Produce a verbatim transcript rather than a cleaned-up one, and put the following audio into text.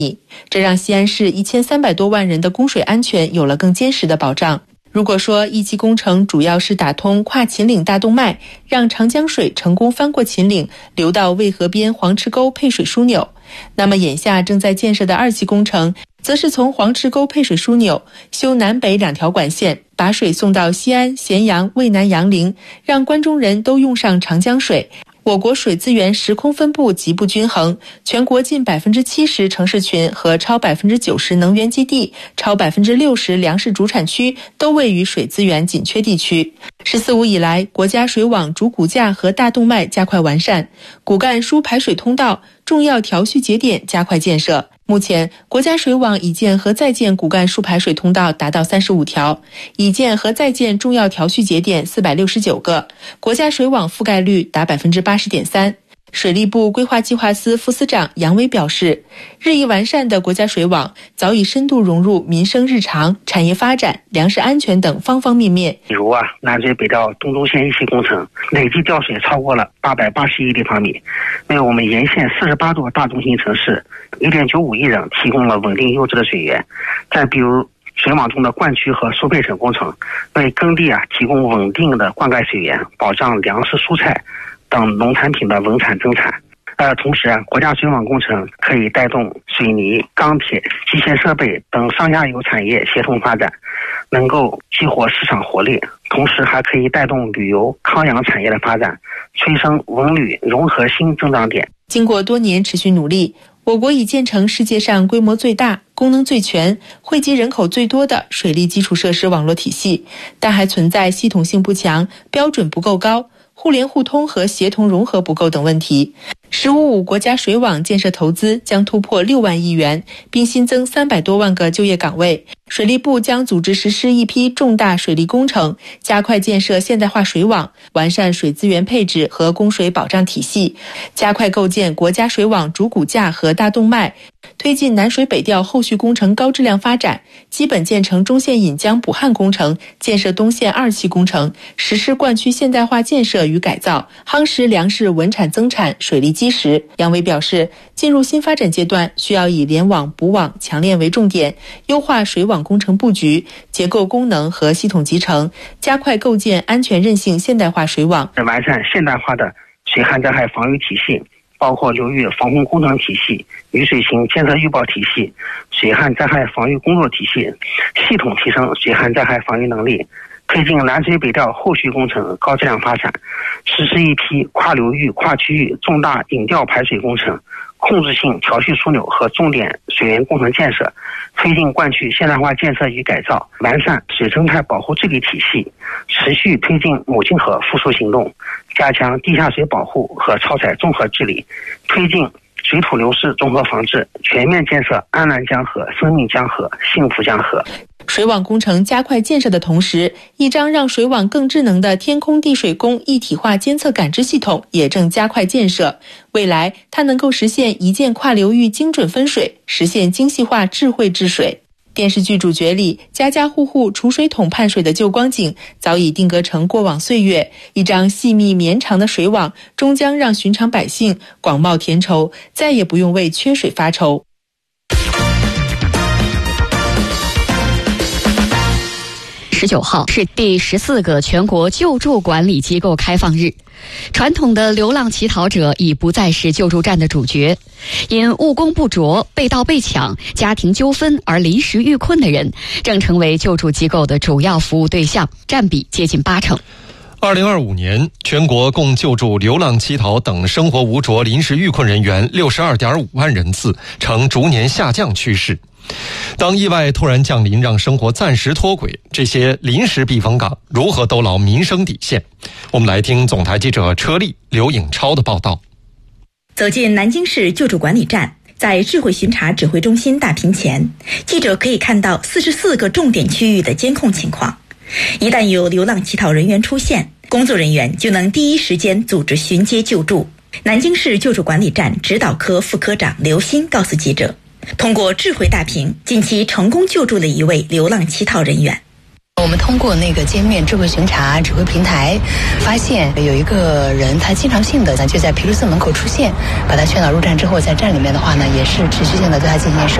这让西安市一千三百多万人的供水安全有了更坚实的保障。如果说一期工程主要是打通跨秦岭大动脉，让长江水成功翻过秦岭，流到渭河边黄池沟配水枢纽，那么眼下正在建设的二期工程，则是从黄池沟配水枢纽修南北两条管线，把水送到西安、咸阳、渭南、杨凌，让关中人都用上长江水。我国水资源时空分布极不均衡，全国近百分之七十城市群和超百分之九十能源基地、超百分之六十粮食主产区都位于水资源紧缺地区。十四五以来，国家水网主骨架和大动脉加快完善，骨干输排水通道、重要调蓄节点加快建设。目前，国家水网已建和在建骨干输排水通道达到三十五条，已建和在建重要调蓄节点四百六十九个，国家水网覆盖率达百分之八十点三。水利部规划计划司副司长杨伟表示，日益完善的国家水网早已深度融入民生日常、产业发展、粮食安全等方方面面。 比如啊，南水北调东中线一期工程累计调水超过了八百八十亿立方米，为我们沿线四十八座大中心城市 一点九五亿人提供了稳定优质的水源。再比如水网中的灌区和输配水工程，为耕地啊提供稳定的灌溉水源，保障粮食、蔬菜等农产品的稳产增产。呃，同时啊，国家水网工程可以带动水泥、钢铁、机械设备等上下游产业协同发展，能够激活市场活力，同时还可以带动旅游、康养产业的发展，催生文旅融合新增长点。 经过多年持续努力，我国已建成世界上规模最大、功能最全、惠及人口最多的水利基础设施网络体系，但还存在系统性不强、标准不够高、互联互通和协同融合不够等问题。十五五国家水网建设投资将突破六万亿元，并新增三百多万个就业岗位。水利部将组织实施一批重大水利工程，加快建设现代化水网，完善水资源配置和供水保障体系，加快构建国家水网主骨架和大动脉，推进南水北调后续工程高质量发展，基本建成中线引江补汉工程，建设东线二期工程，实施灌区现代化建设与改造，夯实粮食稳产增产水利基石。杨伟表示，进入新发展阶段，需要以联网、补网、强链为重点，优化水网工程布局、结构功能和系统集成，加快构建安全韧性现代化水网， 完善现代化的水旱灾害防御体系，包括流域防洪工程体系、雨水型监测预报体系、水旱灾害防御工作体系，系统提升水旱灾害防御能力，推进南水北调后续工程高质量发展，实施一批跨流域、跨区域重大引调排水工程、控制性调蓄枢纽和重点水源工程建设，推进灌区现代化建设与改造，完善水生态保护治理体系，持续推进母亲河复苏行动，加强地下水保护和超采综合治理，推进水土流失综合防治，全面建设安南江河、生命江河、幸福江河。 水网工程加快建设的同时，一张让水网更智能的天空地水工一体化监测感知系统也正加快建设。未来，它能够实现一键跨流域精准分水，实现精细化智慧治水。电视剧主角里，家家户户储水桶盼水的旧光景，早已定格成过往岁月。一张细密绵长的水网，终将让寻常百姓广袤田畴，再也不用为缺水发愁。 十九号是第十四个全国救助管理机构开放日，传统的流浪乞讨者已不再是救助站的主角，因务工不着、被盗被抢、家庭纠纷而临时遇困的人，正成为救助机构的主要服务对象，占比接近八成。 二零二五年，全国共救助流浪乞讨等生活无着临时遇困人员六十二点五万人次，呈逐年下降趋势。当意外突然降临，让生活暂时脱轨，这些临时避风港如何兜牢民生底线？我们来听总台记者车丽、刘颖超的报道。 走进南京市救助管理站，在智慧巡查指挥中心大屏前，记者可以看到四十四个重点区域的监控情况。一旦有流浪乞讨人员出现，工作人员就能第一时间组织巡街救助。南京市救助管理站指导科副科长刘鑫告诉记者，通过智慧大屏，近期成功救助了一位流浪乞讨人员。 我们通过那个界面智慧巡查指挥平台，发现有一个人他经常性的就在皮卢瑟门口出现，把他劝导入站之后，在站里面的话呢，也是持续性的对他进行